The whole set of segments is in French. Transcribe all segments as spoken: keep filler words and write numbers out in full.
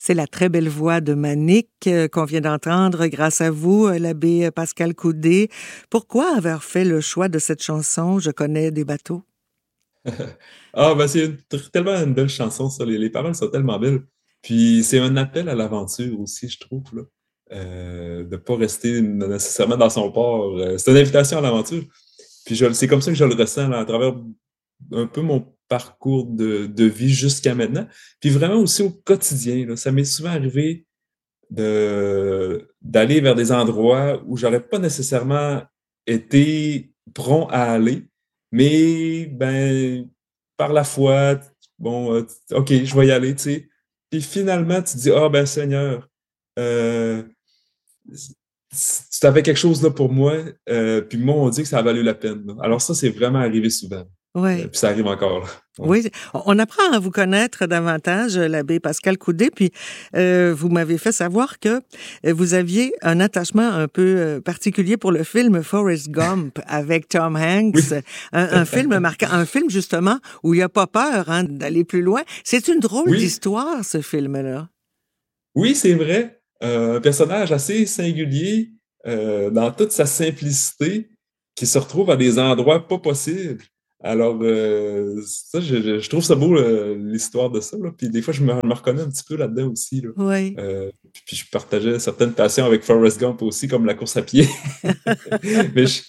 C'est la très belle voix de Manick euh, qu'on vient d'entendre grâce à vous, euh, l'abbé Pascal Coudé. Pourquoi avoir fait le choix de cette chanson « Je connais des bateaux » ? Ah, ben c'est une- tr- tellement une belle chanson, ça. Les, les paroles sont tellement belles. Puis c'est un appel à l'aventure aussi, je trouve, là. Euh, de pas rester nécessairement dans son port. Euh, c'est une invitation à l'aventure. Puis je, le- c'est comme ça que je le ressens, là, à travers un peu mon parcours de, de vie jusqu'à maintenant. Puis vraiment aussi au quotidien, là. Ça m'est souvent arrivé de, d'aller vers des endroits où j'aurais pas nécessairement été prompt à aller, mais ben, par la foi, bon, euh, OK, je vais y aller, tu sais. Puis finalement, tu te dis, ah ben Seigneur, euh, tu avais quelque chose là pour moi, euh, puis moi, on dit que ça a valu la peine, là. Alors ça, c'est vraiment arrivé souvent. Euh, Oui. puis ça arrive encore, là. Ouais. Oui, on apprend à vous connaître davantage, l'abbé Pascal Coudé, puis euh, vous m'avez fait savoir que euh, vous aviez un attachement un peu euh, particulier pour le film Forrest Gump avec Tom Hanks, Oui, un, un film marquant, un film justement où il n'y a pas peur hein, d'aller plus loin. C'est une drôle oui, d'histoire, ce film-là. oui, c'est vrai. Euh, un personnage assez singulier, euh, dans toute sa simplicité, qui se retrouve à des endroits pas possibles. Alors, euh, ça, je, je- je trouve ça beau, euh, l'histoire de ça, là. Puis des fois, je me, me reconnais un petit peu là-dedans aussi, là. Oui. Euh, puis, puis je partageais certaines passions avec Forrest Gump aussi, comme la course à pied. Mais, je-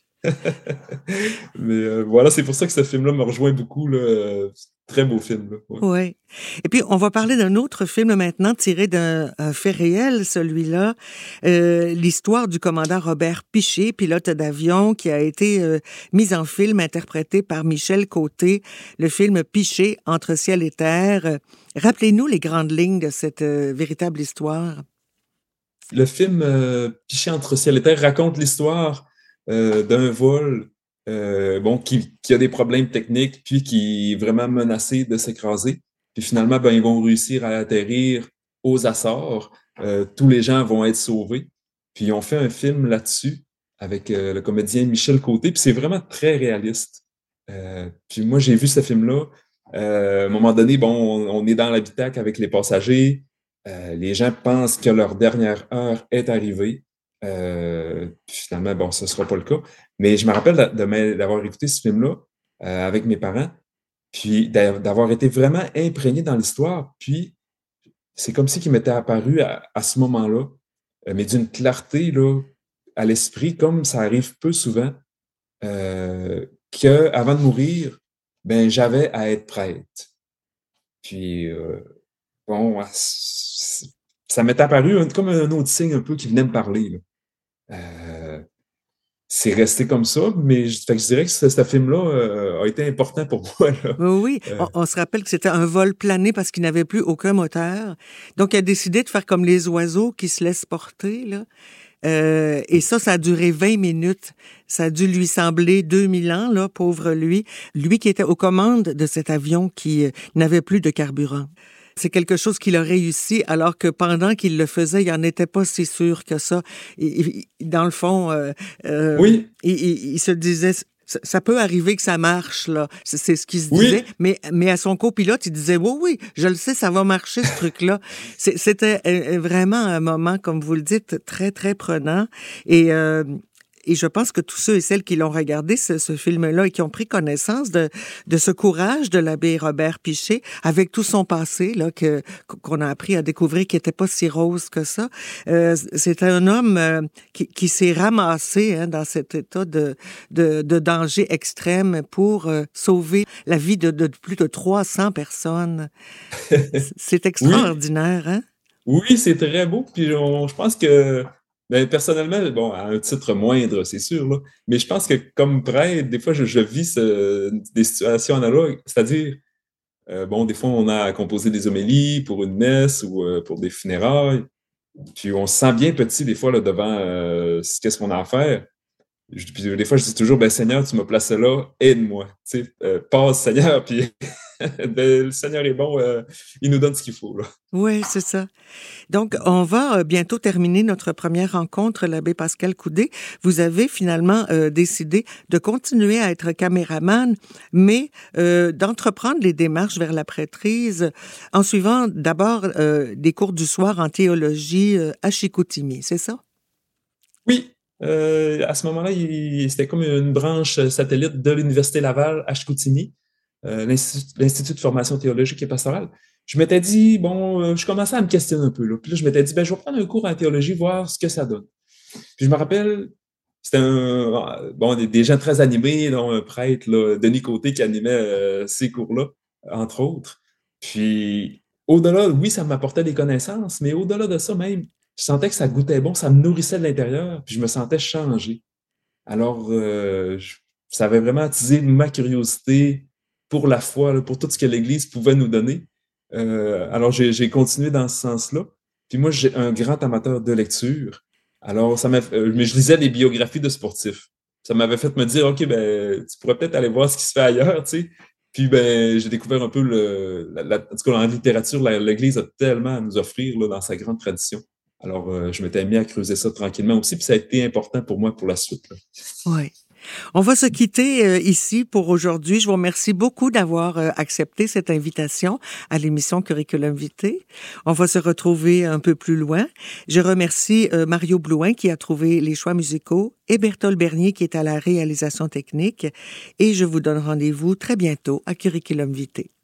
Mais euh, voilà, c'est pour ça que ce film-là me rejoint beaucoup, là. Euh, Très beau film, là. Ouais. Oui. Et puis, on va parler d'un autre film maintenant tiré d'un un fait réel, celui-là. Euh, l'histoire du commandant Robert Piché, pilote d'avion, qui a été euh, mis en film, interprété par Michel Côté, le film Piché, Entre ciel et terre. Euh, Rappelez-nous les grandes lignes de cette euh, véritable histoire. Le film euh, Piché entre ciel et terre raconte l'histoire euh, d'un vol euh, bon, qui, qui a des problèmes techniques, puis qui est vraiment menacé de s'écraser. Puis finalement, ben, ils vont réussir à atterrir aux Açores. Euh, tous les gens vont être sauvés. Puis on fait un film là-dessus avec euh, le comédien Michel Côté, puis c'est vraiment très réaliste. Euh, puis moi, j'ai vu ce film-là. Euh, à un moment donné, bon, on, on est dans l'habitacle avec les passagers. Euh, les gens pensent que leur dernière heure est arrivée. Euh, puis finalement, bon, ce ne sera pas le cas. Mais je me rappelle de, de d'avoir écouté ce film-là euh, avec mes parents, puis d'avoir été vraiment imprégné dans l'histoire. Puis c'est comme si qu'il m'était apparu à, à ce moment-là, euh, mais d'une clarté là, à l'esprit, comme ça arrive peu souvent, euh, que avant de mourir, ben j'avais à être prête. Puis euh, bon, ça m'est apparu un- comme un autre signe un peu qui venait me parler, là. Euh, c'est resté comme ça, mais je, fait que je dirais que ce, ce film-là euh, a été important pour moi, là. Oui, oui. Euh, On, on se rappelle que c'était un vol plané parce qu'il n'avait plus aucun moteur. Donc, il a décidé de faire comme les oiseaux qui se laissent porter, là. Euh, et ça, ça a duré vingt minutes. Ça a dû lui sembler deux mille ans, là, pauvre lui. Lui qui était aux commandes de cet avion qui euh, n'avait plus de carburant. C'est quelque chose qu'il a réussi, alors que pendant qu'il le faisait, il n'en était pas si sûr que ça. Il- il- dans le fond, euh, euh, oui, il, il- il se disait, ça, ça peut arriver que ça marche, là. C'est c'est ce qu'il se disait. oui, Mais, mais à son copilote, il disait, oui, oui, je le sais, ça va marcher, ce truc-là. C'est- C'était euh, vraiment un moment, comme vous le dites, très, très prenant. Et, euh, et je pense que tous ceux et celles qui l'ont regardé, ce, ce film-là, et qui ont pris connaissance de, de ce courage de l'abbé Robert Piché, avec tout son passé, là, que, qu'on a appris à découvrir, qui était pas si rose que ça. Euh, c'est un homme euh, qui, qui s'est ramassé hein, dans cet état de, de, de danger extrême pour euh, sauver la vie de, de plus de trois cents personnes. C'est oui, extraordinaire, hein? oui, c'est très beau. Puis on- je pense que, ben, personnellement, bon, à un titre moindre, c'est sûr, là, mais je pense que comme prêtre, des fois, je, je vis ce- des situations analogues, c'est-à-dire, euh, bon, des fois, on a à composer des homélies pour une messe ou euh, pour des funérailles. Puis on se sent bien petit des fois là, devant euh, qu'est-ce qu'on a à faire. Je, puis des fois, je dis toujours, ben Seigneur, tu m'as placé là, aide-moi. Tu sais, euh, passe Seigneur, puis ben, le Seigneur est bon, euh, il nous donne ce qu'il faut, là. Oui, c'est ça. Donc, on va euh, bientôt terminer notre première rencontre, l'abbé Pascal Coudé. Vous avez finalement euh, décidé de continuer à être caméraman, mais euh, d'entreprendre les démarches vers la prêtrise en suivant d'abord euh, des cours du soir en théologie euh, à Chicoutimi, c'est ça? Oui, euh, à ce moment-là, il- c'était comme une branche satellite de l'Université Laval à Chicoutimi, euh, l'Institut, l'Institut de formation théologique et pastorale. Je m'étais dit, bon, euh, je commençais à me questionner un peu, là. Puis là, je m'étais dit, ben, je vais prendre un cours en théologie, voir ce que ça donne. Puis je me rappelle, c'était un, bon, des, des gens très animés, dont un prêtre, là, Denis Côté, qui animait euh, ces cours-là, entre autres. Puis, au-delà, oui, ça m'apportait des connaissances, mais au-delà de ça même, je sentais que ça goûtait bon, ça me nourrissait de l'intérieur, puis je me sentais changé. Alors, euh, je- ça avait vraiment attisé ma curiosité pour la foi, là, pour tout ce que l'Église pouvait nous donner. Euh, alors, j'ai j'ai continué dans ce sens-là. Puis moi, j'ai un grand amateur de lecture. Alors, ça m'a, euh, mais je lisais des biographies de sportifs. Ça m'avait fait me dire, OK, ben, tu pourrais peut-être aller voir ce qui se fait ailleurs, tu sais. Puis, ben, j'ai découvert un peu le, la, la- en tout cas, en littérature, la- l'Église a tellement à nous offrir, là, dans sa grande tradition. Alors, euh, je m'étais mis à creuser ça tranquillement aussi, puis ça a été important pour moi pour la suite, là. Oui. On va se quitter euh, ici pour aujourd'hui. Je vous remercie beaucoup d'avoir euh, accepté cette invitation à l'émission Curriculum Vitae. On va se retrouver un peu plus loin. Je remercie euh, Mario Blouin qui a trouvé les choix musicaux et Berthold Bernier qui est à la réalisation technique. Et je vous donne rendez-vous très bientôt à Curriculum Vitae.